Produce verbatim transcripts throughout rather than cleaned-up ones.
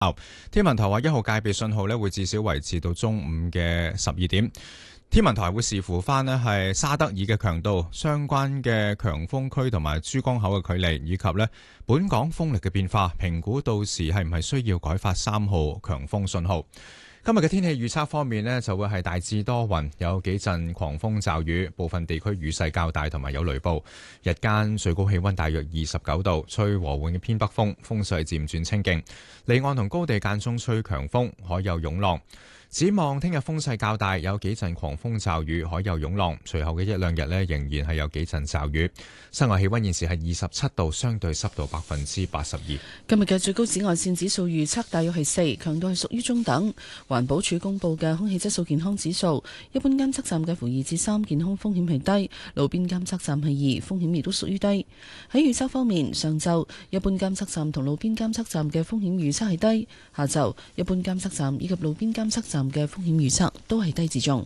天文台話一號戒備信號咧會至少維持到中午嘅十二點。天文台會視乎翻咧係沙德爾嘅強度、相關嘅強風區同埋珠江口嘅距離，以及咧本港風力嘅變化，評估到時係唔係需要改發三號強風信號。今日嘅天氣預測方面呢，就會係大致多雲，有幾陣狂風驟雨，部分地區雨勢較大，同埋有雷暴。日間最高氣溫大約二十九度，吹和緩嘅偏北風，風勢漸轉清勁。離岸同高地間中吹強風，海有湧浪。展望聽日風勢較大，有幾陣狂風驟雨，海有湧浪。隨後嘅一兩日呢，仍然係有幾陣驟雨。室外氣溫現時係二十七度，相對濕度百分之八十二。 今日嘅最高紫外線指數預測大約係四，強度係屬於中等。環保署公布嘅空氣質素健康指數，一般監測站介乎二至三，健康風險係低；路邊監測站係二，風險亦都屬於低。喺預測方面，上晝一般監測站同路邊監測站嘅風險預測係低；下晝一般監測站以及路邊監測站嘅風險預測都係低至中。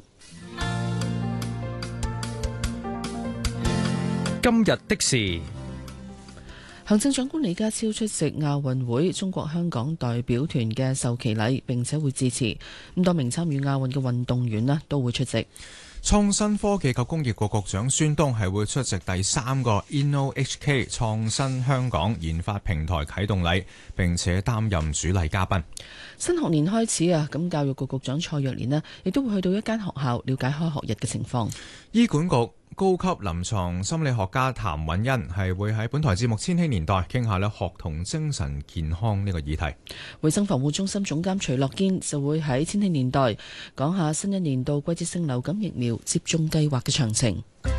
今日的事， 行政長官李家超出席亞運會中國香港代表團嘅授旗禮，並且會致辭。咁多名參與亞運嘅運動員咧都會出席。 創新科技及工業局局長孫東係會出席第三個 InnoHK 創新香港研發平台啟動禮，並且擔任主禮嘉賓。 新學年開始啊，咁教育局局長蔡若蓮咧亦都會去到一間學校了解開學日嘅情況。 醫管局高級臨床心理學家譚允欣係會喺本台節目《千禧年代》傾下咧學童精神健康呢個議題。 衛生防護中心總監徐樂堅就會喺《千禧年代》講下新一年度季節性流感疫苗接種計劃嘅詳情。